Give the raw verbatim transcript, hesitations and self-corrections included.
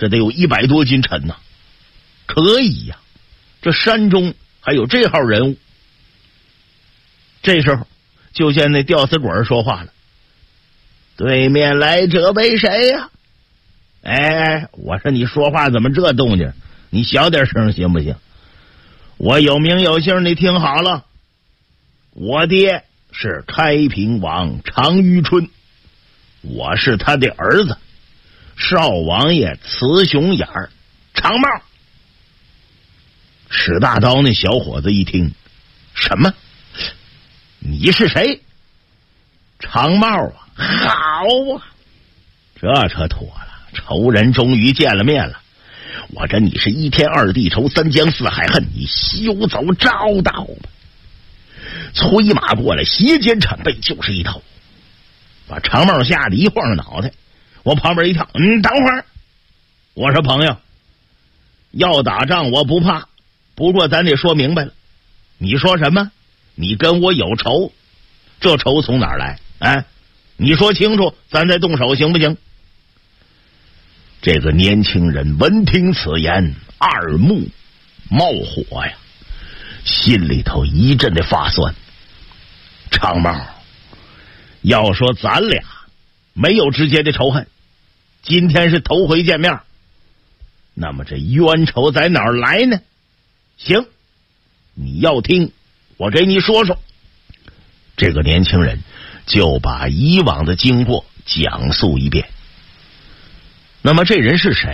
这得有一百多斤沉呐。可以呀、啊，这山中还有这号人物。这时候就见那吊死鬼说话了：“对面来者为谁呀、啊？”哎，我说你说话怎么这动静？你小点声行不行？我有名有姓，你听好了，我爹是开平王常遇春，我是他的儿子，少王爷雌雄眼儿长帽。使大刀那小伙子一听，什么？你是谁？长帽啊，好啊，这扯妥了，仇人终于见了面了。我这你是一天二地仇，三江四海恨，你休走招道吧！催马过来，斜肩铲背就是一头，把长帽吓得一晃着脑袋。我旁边一跳，嗯，等会儿，我说朋友，要打仗我不怕，不过咱得说明白了。你说什么？你跟我有仇？这仇从哪儿来？哎，你说清楚，咱再动手行不行？这个年轻人闻听此言，二目冒火呀，心里头一阵的发酸。长毛，要说咱俩没有直接的仇恨，今天是头回见面，那么这冤仇在哪儿来呢？行，你要听，我给你说说。这个年轻人就把以往的经过讲述一遍。那么这人是谁？